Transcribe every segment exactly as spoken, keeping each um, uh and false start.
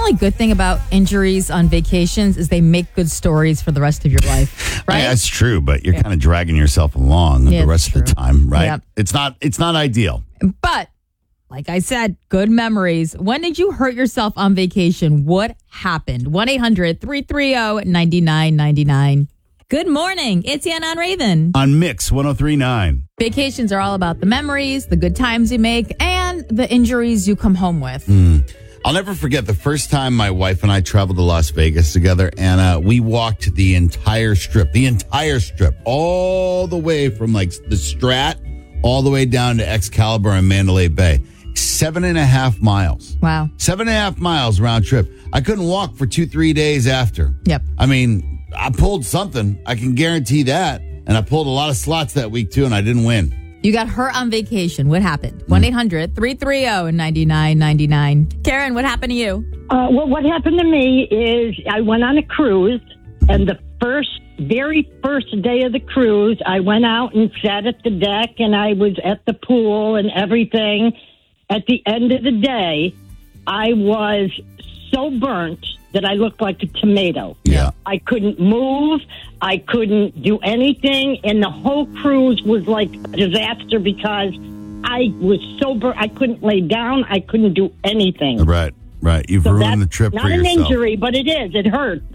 only good thing about injuries on vacations is they make good stories for the rest of your life, right? Yeah, that's true, but you're Yeah. kind of dragging yourself along Yeah, the rest it's of the true. time, right? Yep. It's not it's not ideal. But like I said, good memories. When did you hurt yourself on vacation? What happened? one eight hundred three three zero nine nine nine nine. Good morning. It's Ann on Raven. On Mix one oh three point nine. Vacations are all about the memories, the good times you make, and the injuries you come home with. Mm. I'll never forget the first time my wife and I traveled to Las Vegas together, and uh, we walked the entire strip, the entire strip, all the way from like the Strat all the way down to Excalibur and Mandalay Bay. Seven and a half miles. Wow. Seven and a half miles round trip. I couldn't walk for two, three days after. Yep. I mean, I pulled something. I can guarantee that. And I pulled a lot of slots that week, too, and I didn't win. You got hurt on vacation. What happened? one eight hundred three three zero nine nine nine nine. Karen, what happened to you? Uh, well, what happened to me is I went on a cruise, and the first, very first day of the cruise, I went out and sat at the deck, and I was at the pool and everything. At the end of the day, I was so burnt that I looked like a tomato. Yeah. I couldn't move. I couldn't do anything. And the whole cruise was like a disaster because I was so burnt. I couldn't lay down. I couldn't do anything. Right, right. You've So ruined the that's trip not for an yourself. injury, but it is. It hurts.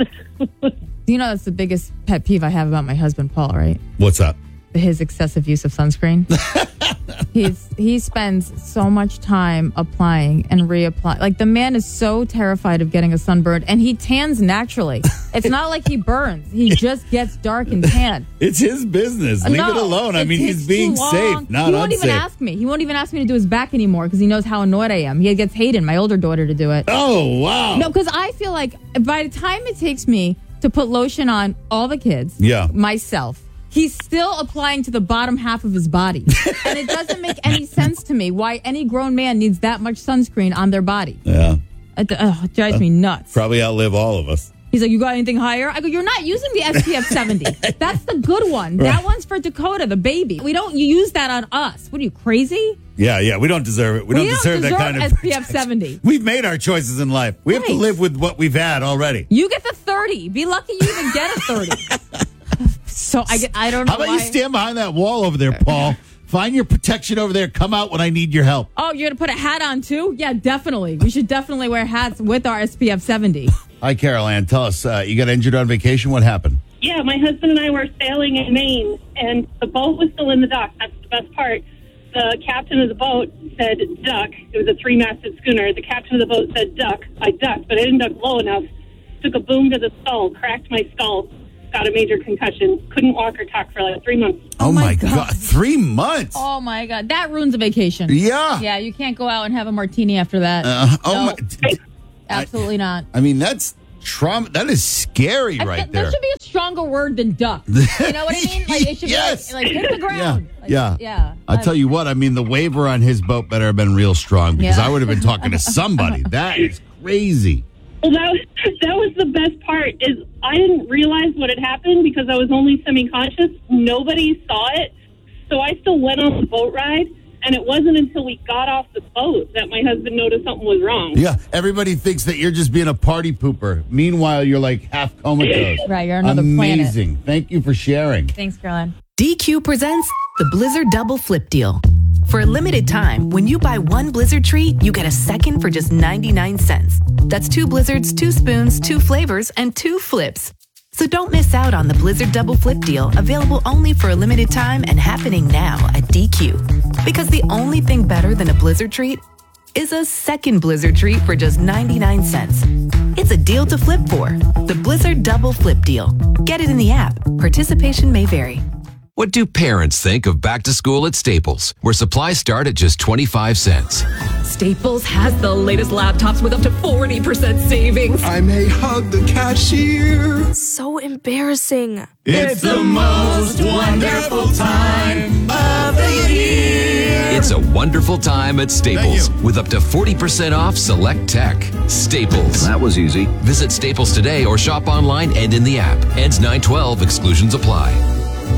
You know, that's the biggest pet peeve I have about my husband, Paul, right? What's up? His excessive use of sunscreen. He's he spends so much time applying and reapplying. Like, the man is so terrified of getting a sunburn, and he tans naturally. It's not like he burns. He just gets dark and tan. It's his business. Leave No, it alone. I it mean, he's takes being too long. safe, not He won't unsafe. even ask me. He won't even ask me to do his back anymore because he knows how annoyed I am. He gets Hayden, my older daughter, to do it. Oh, wow. No, because I feel like by the time it takes me to put lotion on all the kids, Yeah. myself, he's still applying to the bottom half of his body. And it doesn't make any sense to me why any grown man needs that much sunscreen on their body. Yeah. It, oh, it drives me nuts. Probably outlive all of us. He's like, you got anything higher? I go, you're not using the S P F seventy. That's the good one. That one's for Dakota, the baby. We don't use that on us. What are you, crazy? Yeah, yeah. We don't deserve it. We, We don't, don't deserve, that deserve kind of S P F seventy. We've made our choices in life. We have to Right. live with what we've had already. You get the thirty. Be lucky you even get a thirty. So I, get- I don't know How about why. you stand behind that wall over there, Paul? Find your protection over there. Come out when I need your help. Oh, you're going to put a hat on too? Yeah, definitely. We should definitely wear hats with our S P F seventy. Hi, Carol Ann. Tell us, uh, you got injured on vacation. What happened? Yeah, my husband and I were sailing in Maine, and the boat was still in the dock. That's the best part. The captain of the boat said duck. It was a three-masted schooner. The captain of the boat said duck. I ducked, but I didn't duck low enough. Took a boom to the skull, cracked my skull, got a major concussion. Couldn't walk or talk for like three months. Oh, my my God. God. Three months. Oh, my God. That ruins a vacation. Yeah. Yeah, you can't go out and have a martini after that. Uh, oh, No, my. absolutely not. I mean, that's trauma. That is scary I right think there. There should be a stronger word than duck. You know what I mean? Like, it should Yes. be like, like hit the Yeah, ground. Like, yeah. Yeah. I tell you what, I mean, the waiver on his boat better have been real strong because Yeah. I would have been talking to somebody. That is crazy. Well, that was, that was the best part. Is I didn't realize what had happened because I was only semi-conscious. Nobody saw it, so I still went on the boat ride. And it wasn't until we got off the boat that my husband noticed something was wrong. Yeah, everybody thinks that you're just being a party pooper. Meanwhile, you're like half comatose. Right, you're another Amazing. Thank you for sharing. Thanks, Caroline. D Q presents the Blizzard Double Flip Deal. For a limited time, when you buy one Blizzard treat, you get a second for just ninety-nine cents. That's two Blizzards, two spoons, two flavors, and two flips. So don't miss out on the Blizzard Double Flip Deal, available only for a limited time and happening now at D Q. Because the only thing better than a Blizzard treat is a second Blizzard treat for just ninety-nine cents. It's a deal to flip for. The Blizzard Double Flip Deal. Get it in the app. Participation may vary. What do parents think of back to school at Staples, where supplies start at just twenty-five cents? Staples has the latest laptops with up to forty percent savings. I may hug the cashier. So embarrassing. It's the most wonderful time of the year. It's a wonderful time at Staples Thank you. with up to forty percent off select tech. Staples. That was easy. Visit Staples today or shop online and in the app. Ends nine twelve. Exclusions apply.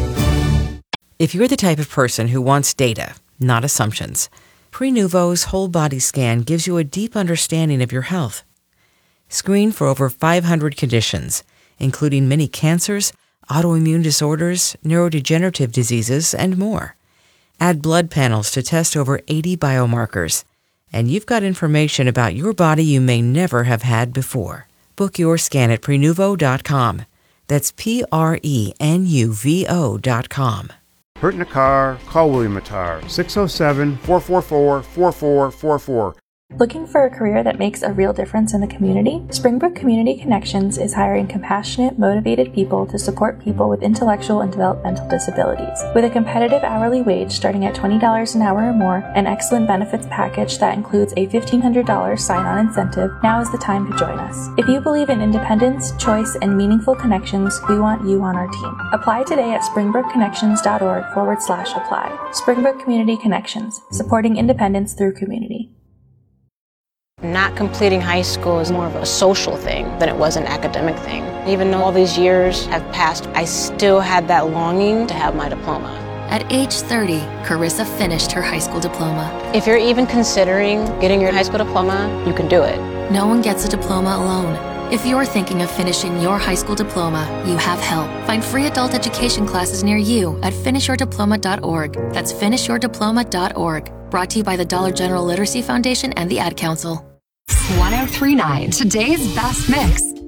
If you're the type of person who wants data, not assumptions, Prenuvo's whole body scan gives you a deep understanding of your health. Screen for over five hundred conditions, including many cancers, autoimmune disorders, neurodegenerative diseases, and more. Add blood panels to test over eighty biomarkers. And you've got information about your body you may never have had before. Book your scan at prenuvo dot com. That's P R E N U V O dot com. Hurt in a car? Call William Attar, six oh seven, four four four, four four four four. Looking for a career that makes a real difference in the community? Springbrook Community Connections is hiring compassionate, motivated people to support people with intellectual and developmental disabilities. With a competitive hourly wage starting at twenty dollars an hour or more, an excellent benefits package that includes a fifteen hundred dollars sign-on incentive, now is the time to join us. If you believe in independence, choice, and meaningful connections, we want you on our team. Apply today at springbrookconnections.org forward slash apply. Springbrook Community Connections, supporting independence through community. Not completing high school is more of a social thing than it was an academic thing. Even though all these years have passed, I still had that longing to have my diploma. At age thirty, Carissa finished her high school diploma. If you're even considering getting your high school diploma, you can do it. No one gets a diploma alone. If you're thinking of finishing your high school diploma, you have help. Find free adult education classes near you at finish your diploma dot org. That's finish your diploma dot org. Brought to you by the Dollar General Literacy Foundation and the Ad Council. one oh three point nine, today's best mix.